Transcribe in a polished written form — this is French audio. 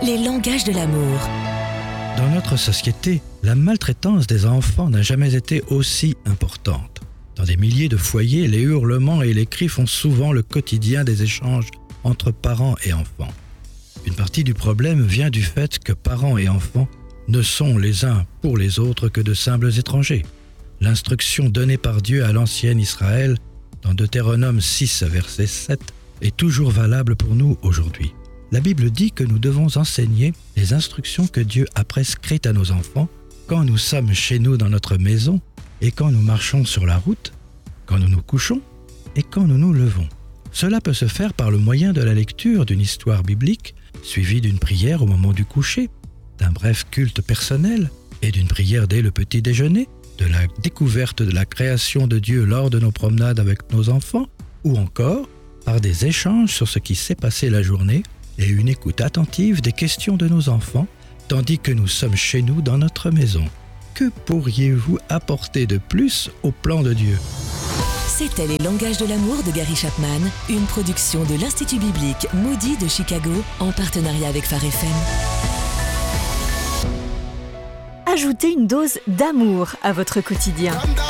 les langages de l'amour. Dans notre société, la maltraitance des enfants n'a jamais été aussi importante. Dans des milliers de foyers, les hurlements et les cris font souvent le quotidien des échanges entre parents et enfants. Une partie du problème vient du fait que parents et enfants ne sont les uns pour les autres que de simples étrangers. L'instruction donnée par Dieu à l'ancien Israël dans Deutéronome 6, verset 7, est toujours valable pour nous aujourd'hui. La Bible dit que nous devons enseigner les instructions que Dieu a prescrites à nos enfants quand nous sommes chez nous dans notre maison et quand nous marchons sur la route, quand nous nous couchons et quand nous nous levons. Cela peut se faire par le moyen de la lecture d'une histoire biblique, suivie d'une prière au moment du coucher, d'un bref culte personnel et d'une prière dès le petit déjeuner, de la découverte de la création de Dieu lors de nos promenades avec nos enfants, ou encore par des échanges sur ce qui s'est passé la journée et une écoute attentive des questions de nos enfants, tandis que nous sommes chez nous dans notre maison. Que pourriez-vous apporter de plus au plan de Dieu ? C'était Les langages de l'amour de Gary Chapman, une production de l'Institut biblique Moody de Chicago en partenariat avec Phare FM. Ajoutez une dose d'amour à votre quotidien.